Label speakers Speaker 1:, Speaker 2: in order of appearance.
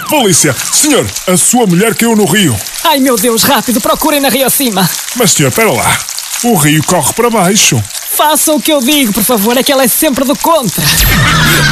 Speaker 1: Polícia! Senhor, a sua mulher caiu no rio.
Speaker 2: Ai meu Deus, rápido, procurem na rio acima.
Speaker 1: Mas senhor, espera lá. O rio corre para baixo.
Speaker 2: Façam o que eu digo, por favor, é que ela é sempre do contra.